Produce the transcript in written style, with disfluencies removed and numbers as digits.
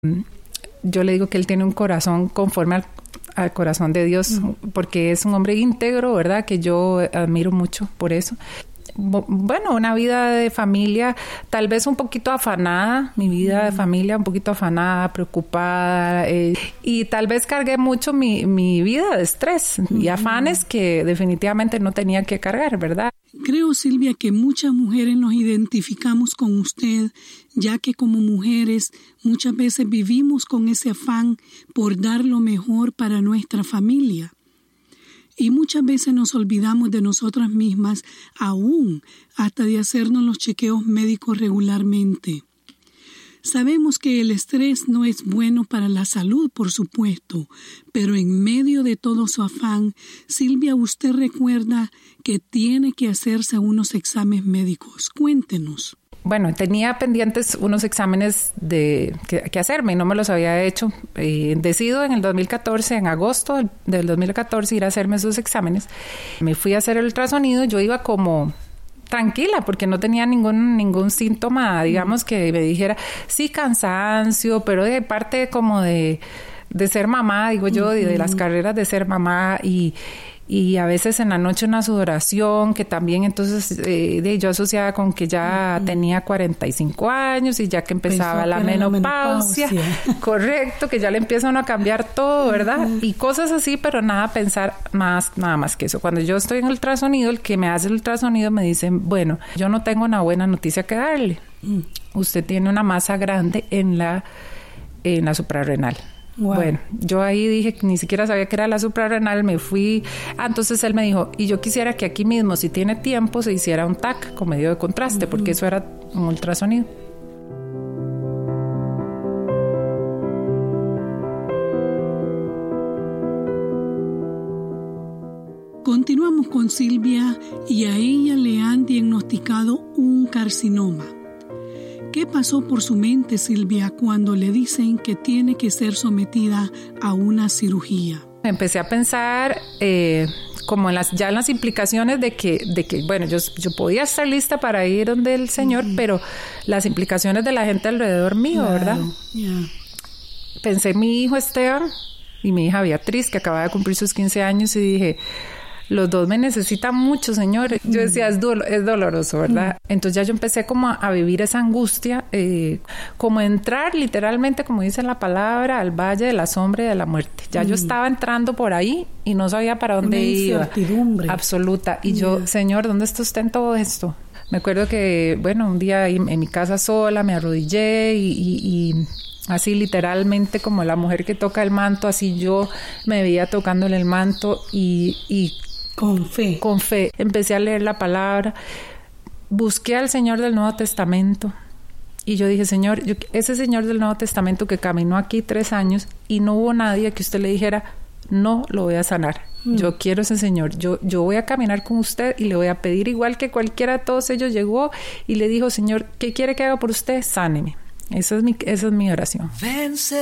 Yo le digo que él tiene un corazón conforme al corazón de Dios, porque es un hombre íntegro, ¿verdad? Que yo admiro mucho por eso. Bueno, una vida de familia tal vez un poquito afanada, mi vida de familia un poquito afanada, preocupada, y tal vez cargué mucho mi vida de estrés y afanes que definitivamente no tenía que cargar, ¿verdad? Creo, Silvia, que muchas mujeres nos identificamos con usted, ya que como mujeres muchas veces vivimos con ese afán por dar lo mejor para nuestra familia. Y muchas veces nos olvidamos de nosotras mismas, aún hasta de hacernos los chequeos médicos regularmente. Sabemos que el estrés no es bueno para la salud, por supuesto, pero en medio de todo su afán, Silvia, usted recuerda que tiene que hacerse unos exámenes médicos. Cuéntenos. Bueno, tenía pendientes unos exámenes que hacerme y no me los había hecho. Decido en el 2014, en agosto del 2014, ir a hacerme esos exámenes. Me fui a hacer el ultrasonido. Yo iba como tranquila porque no tenía ningún síntoma, digamos, que me dijera, sí, cansancio, pero de parte como de ser mamá, digo yo, de las carreras de ser mamá y a veces en la noche una sudoración que también entonces yo asociaba con que ya tenía 45 años y ya que empezaba la menopausia, correcto, que ya le empieza a uno a cambiar todo, ¿verdad? Y cosas así, pero nada más que eso. Cuando yo estoy en el ultrasonido, el que me hace el ultrasonido me dice, bueno, yo no tengo una buena noticia que darle. Usted tiene una masa grande en la suprarrenal. Wow. Bueno, yo ahí dije que ni siquiera sabía que era la suprarrenal, me fui. Entonces él me dijo, y yo quisiera que aquí mismo, si tiene tiempo, se hiciera un TAC con medio de contraste, porque eso era un ultrasonido. Continuamos con Silvia y a ella le han diagnosticado un carcinoma. ¿Qué pasó por su mente, Silvia, cuando le dicen que tiene que ser sometida a una cirugía? Empecé a pensar como en las implicaciones de que bueno, yo podía estar lista para ir donde el Señor, pero las implicaciones de la gente alrededor mío, claro, ¿verdad? Yeah. Pensé en mi hijo Esteban y mi hija Beatriz, que acababa de cumplir sus 15 años, y dije, los dos me necesitan mucho, Señor. Yo decía, es doloroso, ¿verdad? Entonces ya yo empecé como a vivir esa angustia, como entrar literalmente, como dice la palabra, al valle de la sombra y de la muerte. Ya yo estaba entrando por ahí y no sabía para dónde iba. Una incertidumbre. Absoluta. Y yo, Señor, ¿dónde está usted en todo esto? Me acuerdo que, bueno, un día en mi casa sola me arrodillé y así literalmente como la mujer que toca el manto, así yo me veía tocándole el manto y con fe empecé a leer la palabra, busqué al Señor del Nuevo Testamento y yo dije, Señor, ese Señor del Nuevo Testamento que caminó aquí 3 años y no hubo nadie que usted le dijera, no lo voy a sanar, yo quiero ese Señor, yo voy a caminar con usted y le voy a pedir, igual que cualquiera de todos ellos llegó y le dijo, Señor, ¿qué quiere que haga por usted? Sáneme. Esa es mi oración.